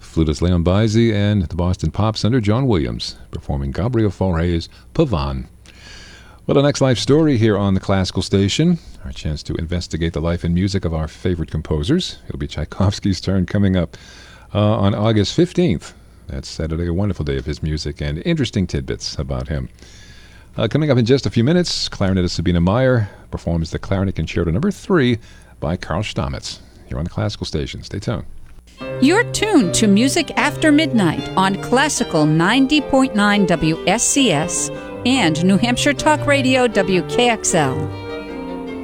flutist Leon Baisi, and the Boston Pop Center, John Williams, performing Gabriel Fauré's Pavane. Well, the next life story here on the Classical Station, our chance to investigate the life and music of our favorite composers. It'll be Tchaikovsky's turn coming up on August 15th. That's Saturday, a wonderful day of his music and interesting tidbits about him. Coming up in just a few minutes, clarinetist Sabina Meyer performs the Clarinet Concerto No. 3 by Karl Stamitz. Here on the Classical Station. Stay tuned. You're tuned to Music After Midnight on Classical 90.9 WSCS and New Hampshire Talk Radio WKXL.